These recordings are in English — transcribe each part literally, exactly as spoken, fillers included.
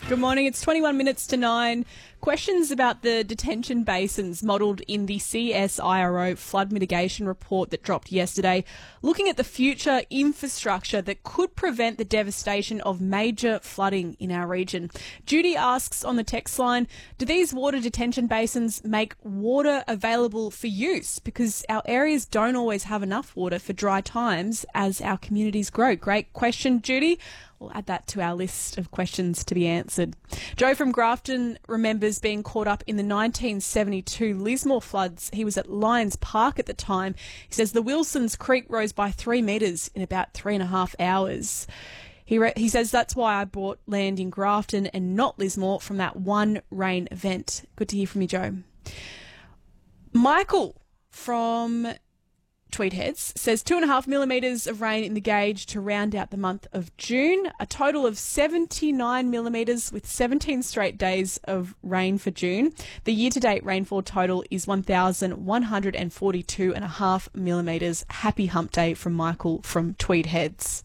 Good morning. It's twenty-one minutes to nine. Questions about the detention basins modelled in the C S I R O flood mitigation report that dropped yesterday, looking at the future infrastructure that could prevent the devastation of major flooding in our region. Judy asks on the text line, do these water detention basins make water available for use? Because our areas don't always have enough water for dry times as our communities grow. Great question, Judy. We'll add that to our list of questions to be answered. Joe from Grafton remembers being caught up in the nineteen seventy-two Lismore floods. He was at Lyons Park at the time. He says the Wilsons Creek rose by three metres in about three and a half hours. He, re- he says that's why I bought land in Grafton and not Lismore from that one rain event. Good to hear from you, Joe. Michael from Tweed Heads says two and a half millimetres of rain in the gauge to round out the month of June. A total of seventy-nine millimetres with seventeen straight days of rain for June. The year-to-date rainfall total is one thousand one hundred forty-two and a half millimetres. Happy hump day from Michael from Tweed Heads.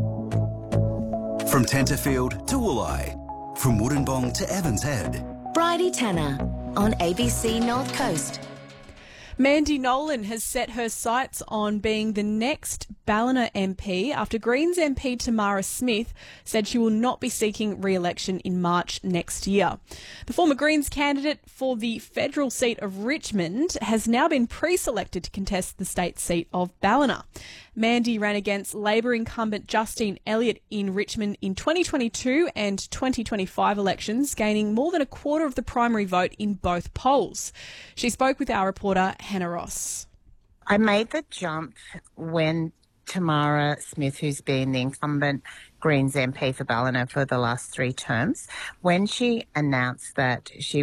From Tenterfield to Wooleye. From Wollongong to Evans Head. Bridie Tanner on A B C North Coast. Mandy Nolan has set her sights on being the next Ballina M P after Greens M P Tamara Smith said she will not be seeking re-election in March next year. The former Greens candidate for the federal seat of Richmond has now been pre-selected to contest the state seat of Ballina. Mandy ran against Labor incumbent Justine Elliott in Richmond in twenty twenty-two and twenty twenty-five elections, gaining more than a quarter of the primary vote in both polls. She spoke with our reporter Hannah Ross. I made the jump when Tamara Smith, who's been the incumbent Greens M P for Ballina for the last three terms, when she announced that she